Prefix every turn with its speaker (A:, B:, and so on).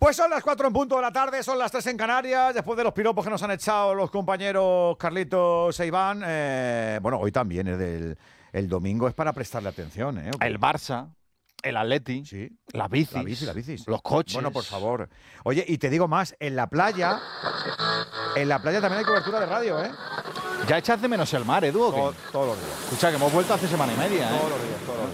A: Pues son las 4 en punto de la tarde, son las 3 en Canarias, después de los piropos que nos han echado los compañeros Carlitos e Iván. Bueno, hoy también es el domingo, es para prestarle atención.
B: El Barça, el Atleti,
A: sí.
B: las bicis, los coches.
A: Bueno, por favor. Oye, y te digo más, en la playa también hay cobertura de radio, ¿eh?
B: ¿Ya echas de menos el mar, Edu, o qué?
A: Todos los días.
B: Escucha, que hemos vuelto hace semana y media, ¿eh?
A: Todos los días.